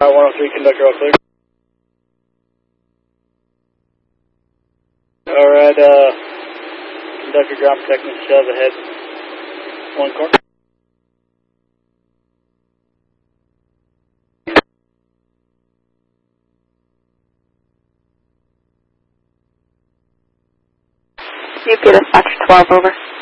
103, conductor all clear. Alright, conductor ground protection shells ahead. 1 corner. You get us Fox 12 over.